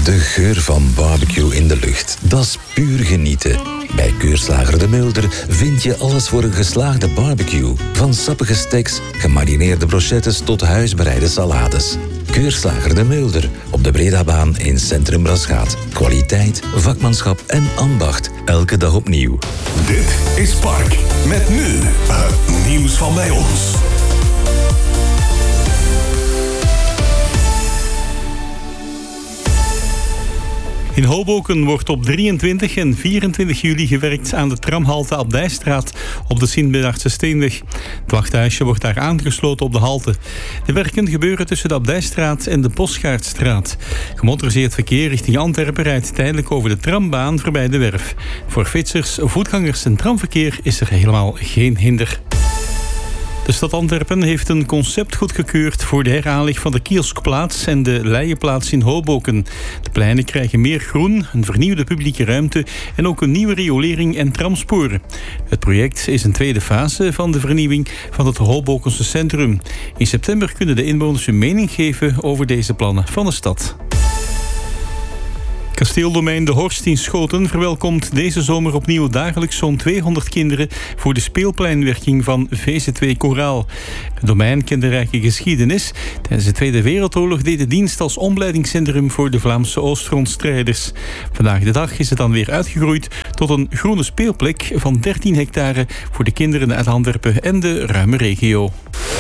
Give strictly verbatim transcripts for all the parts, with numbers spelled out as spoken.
De geur van barbecue in de lucht, dat is puur genieten. Bij Keurslager de Mulder vind je alles voor een geslaagde barbecue. Van sappige steaks, gemarineerde brochettes tot huisbereide salades. Keurslager de Mulder op de Bredabaan in Centrum Braschaat. Kwaliteit, vakmanschap en ambacht. Elke dag opnieuw. Dit is Park. Met nu het nieuws van bij ons. In Hoboken wordt op drieëntwintig en vierentwintig juli gewerkt aan de tramhalte Abdijstraat op de Sint-Bernardse Steenweg. Het wachthuisje wordt daar aangesloten op de halte. De werken gebeuren tussen de Abdijstraat en de Bosgaardstraat. Gemotoriseerd verkeer richting Antwerpen rijdt tijdelijk over de trambaan voorbij de werf. Voor fietsers, voetgangers en tramverkeer is er helemaal geen hinder. De stad Antwerpen heeft een concept goedgekeurd voor de heraanleg van de kioskplaats en de Leienplaats in Hoboken. De pleinen krijgen meer groen, een vernieuwde publieke ruimte en ook een nieuwe riolering en tramsporen. Het project is een tweede fase van de vernieuwing van het Hobokense centrum. In september kunnen de inwoners hun mening geven over deze plannen van de stad. Kasteeldomein De Horst in Schoten verwelkomt deze zomer opnieuw dagelijks zo'n tweehonderd kinderen voor de speelpleinwerking van V Z W Koraal. Het domein kent een rijke geschiedenis. Tijdens de Tweede Wereldoorlog deed het dienst als omleidingscentrum voor de Vlaamse Oostfrontstrijders. Vandaag de dag is het dan weer uitgegroeid tot een groene speelplek van dertien hectare voor de kinderen uit Antwerpen en de ruime regio.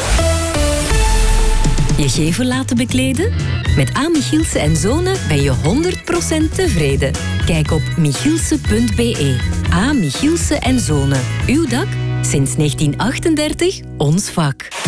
Je gevel laten bekleden? Met A. Michielsen en Zonen ben je honderd procent tevreden. Kijk op michielsen punt b e. A. Michielsen en Zonen. Uw dak? Sinds negentien achtendertig ons vak.